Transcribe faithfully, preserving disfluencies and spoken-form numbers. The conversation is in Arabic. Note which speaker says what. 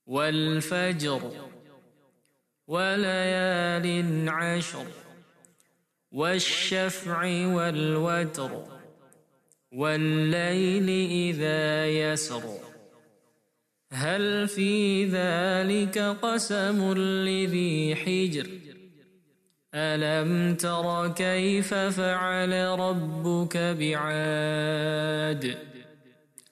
Speaker 1: والفجر وليال عشر والشفع والوتر والليل إذا يسر هل في ذلك قسم لذي حجر ألم تر كيف فعل ربك بعاد